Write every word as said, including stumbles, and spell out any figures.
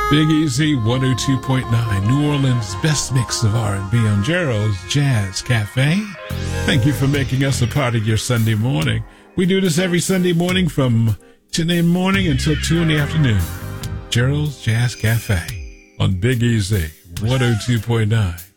Big Easy one oh two point nine, New Orleans' best mix of R and B on Gerald's Jazz Cafe. Thank you for making us a part of your Sunday morning. We do this every Sunday morning from ten in the morning until two in the afternoon. Gerald's Jazz Cafe on Big Easy one oh two point nine.